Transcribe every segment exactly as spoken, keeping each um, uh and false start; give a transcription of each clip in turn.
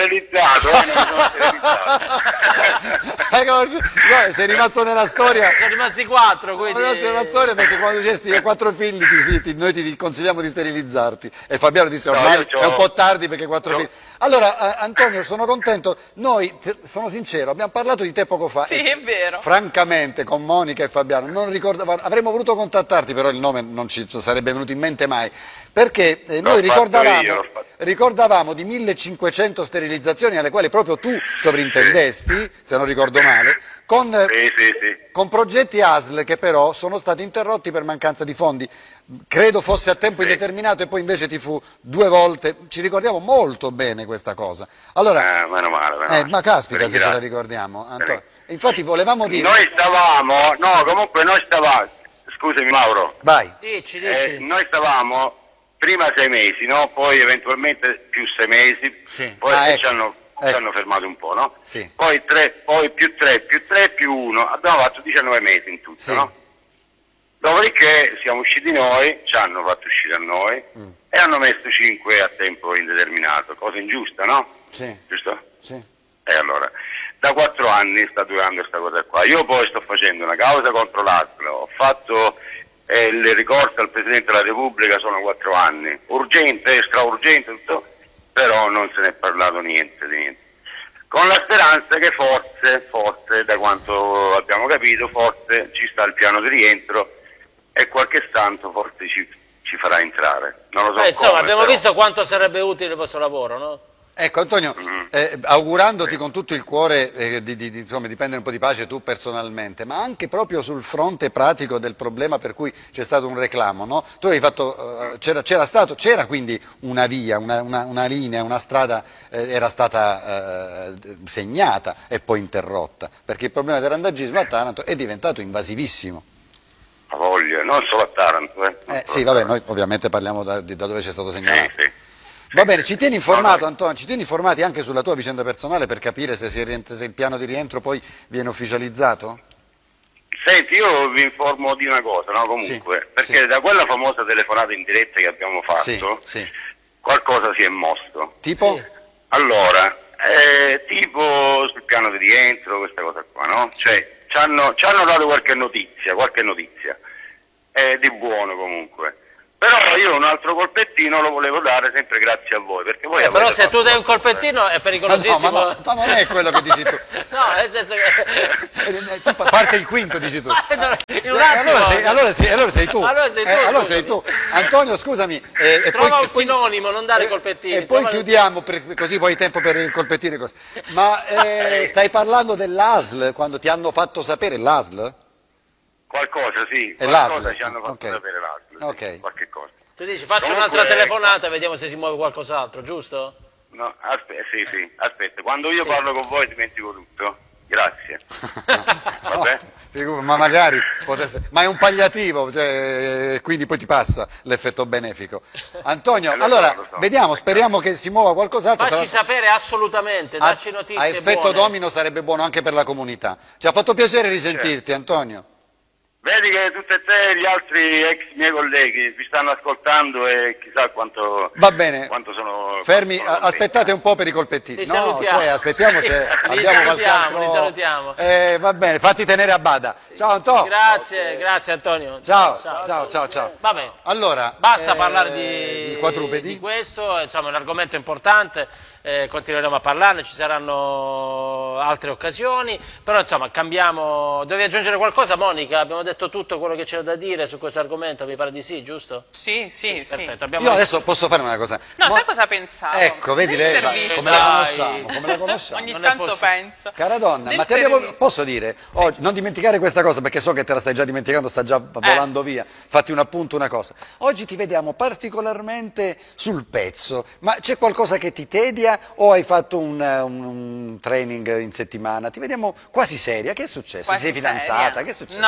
sterilizzato, eh, non mi sono sterilizzato. No, sei rimasto nella storia. Sono rimasti quattro, quindi... Sono rimasto nella storia perché quando gesti hai quattro figli ti, sì, ti, noi ti consigliamo di sterilizzarti. E Fabiano disse ormai no, è un po' tardi perché quattro io... figli. Allora, eh, Antonio, sono contento. Noi, sono sincero, abbiamo parlato di te poco fa. Sì, è vero. Francamente, con Monica e Fabiano, non ricordavamo, avremmo voluto contattarti, però il nome non ci sarebbe venuto in mente mai, perché eh, noi ricordavamo, io, ricordavamo di millecinquecento sterilizzazioni alle quali proprio tu sovrintendesti, se non ricordo male, con, sì, sì, sì. con progetti A S L che però sono stati interrotti per mancanza di fondi. Credo fosse a tempo sì. indeterminato e poi invece ti fu due volte, ci ricordiamo molto bene questa cosa. Allora, eh, meno male, meno eh, male. ma caspita se ce la Ringrazio. ricordiamo, Antonio. Infatti volevamo dire... Noi stavamo, no, comunque noi stavamo, scusami Mauro, Vai. Dici, dici. eh, noi stavamo prima sei mesi, no? Poi eventualmente più sei mesi, Sì. poi Ah, ci, ecco. hanno, ci Ecco. hanno fermato un po', no? Sì. Poi tre, poi più tre, più tre, più uno, abbiamo fatto diciannove mesi in tutto, Sì. no? Dopodiché siamo usciti noi, ci hanno fatto uscire a noi Mm. e hanno messo cinque a tempo indeterminato, cosa ingiusta, no? Sì. Giusto? Sì. E allora, da quattro anni sta durando questa cosa qua. Io poi sto facendo una causa contro l'A S L, ho fatto eh, il ricorso al Presidente della Repubblica, sono quattro anni. Urgente, straurgente, tutto, però non se ne è parlato niente di niente. Con la speranza che forse, forse, da quanto abbiamo capito, forse ci sta il piano di rientro e qualche santo forse ci, ci farà entrare. Non lo so. Beh, insomma, come, abbiamo però. visto quanto sarebbe utile il vostro lavoro, no? Ecco Antonio, Mm. eh, augurandoti con tutto il cuore eh, di, di, di, insomma, di prendere un po' di pace tu personalmente, ma anche proprio sul fronte pratico del problema per cui c'è stato un reclamo, no? Tu hai fatto, eh, c'era, c'era stato, c'era quindi una via, una, una, una linea, una strada eh, era stata eh, segnata e poi interrotta, perché il problema del randagismo a Taranto è diventato invasivissimo. La voglia, non solo a Taranto. Eh, Non Eh, solo sì, a vabbè, Taranto. noi ovviamente parliamo da, di- da dove c'è stato Sì, segnalato. sì. Va bene, ci tieni informato No, no. Antonio, ci tieni informati anche sulla tua vicenda personale per capire se, si rientra- se il piano di rientro poi viene ufficializzato? Senti, io vi informo di una cosa, no? Comunque, Sì, perché sì. da quella famosa telefonata in diretta che abbiamo fatto, Sì, sì. qualcosa si è mosso. Tipo? Sì. Allora, eh, tipo sul piano di rientro, questa cosa qua, no? Cioè, ci hanno, ci hanno dato qualche notizia, qualche notizia, eh, di buono comunque. Però io un altro colpettino lo volevo dare sempre grazie a voi, perché voi Eh, però avete se tu fatto dai un qualcosa, colpettino è Ah, no, pericolosissimo. ma, no, ma non è quello che dici tu. No, nel senso che... Eh, tu parte il quinto, dici tu. Eh, no, in un Eh, attimo. allora, sei, allora, sei, allora sei tu. Allora sei tu, Eh, allora scusami. sei tu. Antonio, scusami. eh, e Trova poi, un e poi- sinonimo, non dare eh, colpettini. E poi Trova- chiudiamo, per- così poi hai tempo per il colpettino e cose. Ma eh, stai parlando dell'A S L, quando ti hanno fatto sapere l'A S L? Qualcosa, sì, È l'A S L. qualcosa ci hanno fatto Ok. sapere l'A S L, sì, Ok. qualche cosa. Tu dici faccio Comunque- un'altra telefonata e vediamo se si muove qualcos'altro, giusto? No, aspetta, sì, sì, aspetta, quando io Sì. parlo con voi dimentico tutto. Grazie. Vabbè. Figu- ma magari potesse, ma è un palliativo, cioè, quindi poi ti passa l'effetto benefico. Antonio, Eh, lo so, allora lo so. vediamo, speriamo che si muova qualcos'altro. Facci però- sapere assolutamente, a, dacci notizie a effetto buone. domino sarebbe buono anche per la comunità. Ci ha fatto piacere risentirti, Antonio. Vedi che tutti e tre gli altri ex miei colleghi vi stanno ascoltando e chissà quanto, Va bene. quanto sono... Fermi, quanto sono a- aspettate un po' per i colpettini. Li No, salutiamo. cioè, aspettiamo se Li abbiamo qualche salutiamo, altro. li salutiamo. Eh, va bene, fatti tenere a bada. Ciao Antonio. Grazie, grazie Antonio. Ciao, ciao, ciao, ciao. Va bene. Allora, Basta eh, parlare di, di quadrupedi. di questo, insomma è un argomento importante, eh, continueremo a parlarne, ci saranno altre occasioni, però insomma cambiamo, dovevi aggiungere qualcosa Monica? Abbiamo detto tutto quello che c'era da dire su questo argomento, mi pare di sì, giusto? Sì, sì, sì. Perfetto, abbiamo Io adesso posso fare una cosa. No, Mo- sai cosa pensavo? Ecco, vedi Nel lei, va- servizio- come la Dai. conosciamo, come la conosciamo. Ogni Non è tanto possi- penso. Cara donna, Nel ma ti abbiamo, servizio- posso dire, oggi, non dimenticare questa cosa perché so che te la stai già dimenticando, sta già volando via, fatti un appunto, una cosa. Oggi ti vediamo particolarmente sul pezzo, ma c'è qualcosa che ti tedia o hai fatto un, un- un training in settimana? Ti vediamo quasi seria, che è successo? Quasi Ti sei fidanzata? seria. Che è successo? No, ma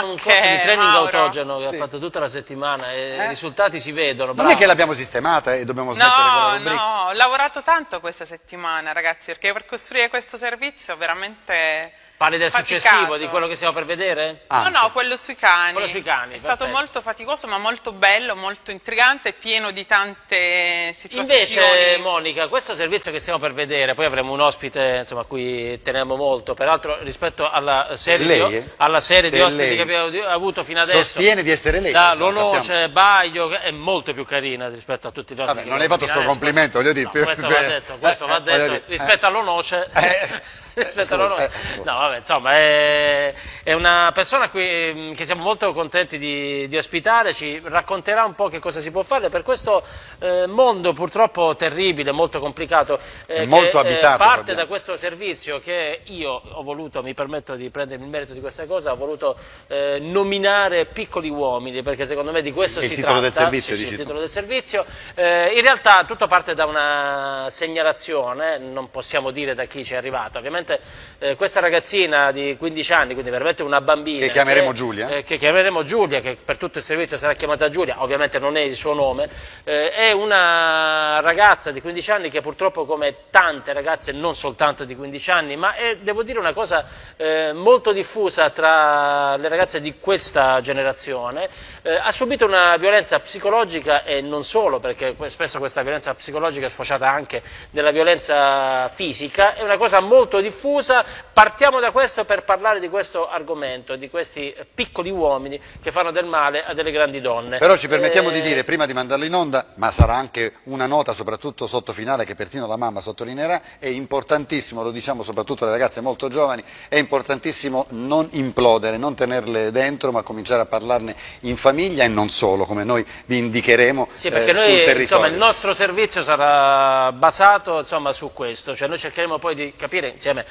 un corso di training Mauro. autogeno che Sì. ha fatto tutta la settimana e Eh? i risultati si vedono. Non bravo. è che l'abbiamo sistemata e dobbiamo smettere con la No, rubrica. no, ho lavorato tanto questa settimana, ragazzi, perché per costruire questo servizio veramente Parli del faticato. successivo, di quello che stiamo per vedere? Ah, No, no, quello sui cani. Quello sui cani, È stato perfetto. molto faticoso, ma molto bello, molto intrigante, pieno di tante situazioni. Invece, Monica, questo servizio che stiamo per vedere, poi avremo un ospite insomma, a cui teniamo molto, peraltro rispetto alla serie, Lei, di, eh? alla serie Se di ospiti lei che abbiamo di- avuto fino adesso, sostiene di essere lei. da lo Lonoce, sappiamo. Baio, che è molto più carina rispetto a tutti gli ospiti. Vabbè, che non hai abbiamo fatto fino sto adesso. complimento, voglio dire. No, più- questo più- va detto, questo eh, va eh, voglio detto dire, rispetto eh. a Lonoce. Eh, rispetto a scusa, Lonoce. eh, scusa. No, vabbè, insomma, è, è una persona qui, che siamo molto contenti di, di ospitare, ci racconterà un po' che cosa si può fare per questo eh, mondo purtroppo terribile, molto complicato, eh, È molto che, eh, abitato, parte Fabiano. da questo servizio che io ho voluto, mi permetto di prendermi il merito di questa cosa, ho voluto eh, nominare piccoli uomini, perché secondo me di questo Il si titolo tratta. del servizio, Sì, sì, dici il tu. titolo del servizio. Eh, in realtà tutto parte da una segnalazione, non possiamo dire da chi ci è arrivata. Ovviamente eh, questa ragazzina di quindici anni, quindi veramente una bambina, Che chiameremo che, Giulia? eh, che chiameremo Giulia, che per tutto il servizio sarà chiamata Giulia, ovviamente non è il suo nome, eh, è una ragazza di quindici anni che purtroppo, come tante ragazze non soltanto di quindici anni, ma è, devo dire, una cosa eh, molto diffusa tra le ragazze di questa generazione, eh, ha subito una violenza psicologica e non solo, perché spesso questa violenza psicologica è sfociata anche nella violenza fisica, è una cosa molto diffusa. Partiamo da questo per parlare di questo argomento, di questi piccoli uomini che fanno del male a delle grandi donne. Però ci permettiamo Eh, di dire, prima di mandarlo in onda, ma sarà anche una nota soprattutto sotto finale che persino la mamma sottolineerà, è importantissimo, lo diciamo soprattutto alle ragazze molto giovani, è importantissimo non implodere, non tenerle dentro, ma cominciare a parlarne in famiglia e non solo, come noi vi indicheremo Sì, perché eh, sul noi, territorio. insomma, il nostro servizio sarà basato, insomma, su questo, cioè noi cercheremo poi di capire insieme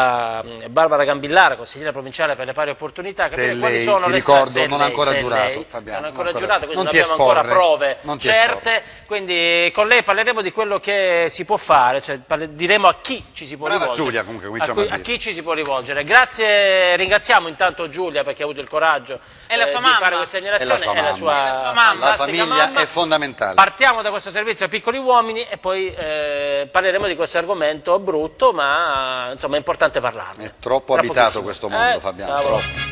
a Barbara Gambillara, consigliera provinciale per le pari opportunità, capire Se quali lei, sono ti le ricordo, se non lei, ha ancora se giurato, lei, Fabiano, non ha non ancora ancora- giurato, quindi non non, ti abbiamo ancora esporre, prove non ti certe, quindi con lei parleremo di quello che si può fare, cioè parle- diremo a chi ci si può Brava rivolgere. Giulia, comunque, a, cominciamo cui- a a dire. chi ci si può rivolgere. Grazie, ringraziamo intanto Giulia perché ha avuto il coraggio E la eh, sua di mamma. fare questa E la segnalazione sua e la mamma. sua, E la sua mamma. La fantastica famiglia mamma. è fondamentale. Partiamo da questo servizio a piccoli uomini e poi eh, parleremo di questo argomento brutto, ma insomma è importante parlarne. È troppo Tra abitato pochissimo. questo mondo, Eh, Fabiano, cavolo. troppo.